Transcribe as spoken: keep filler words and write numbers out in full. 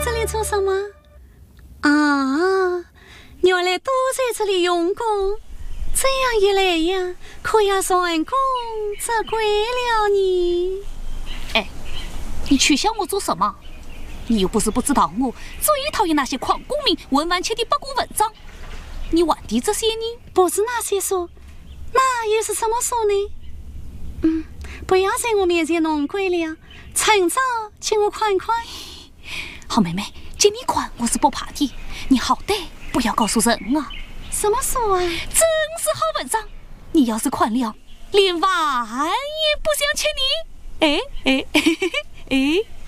这里做什么？啊，原来都在这里用功。这样一来呀，可要算功责归了你。 哎，你取笑我做什么？你又不是不知道我最讨厌那些狂公民文玩切的八股文章。你玩的这些呢？ 不是那些书，那又是什么书呢？嗯，不要在我面前弄鬼了，趁早请我款款。 好妹妹，见你款我是不怕的，你好歹不要告诉人啊。 什么书啊？真是好文章，你要是款了，连碗也不想欠你。哎哎哎哎！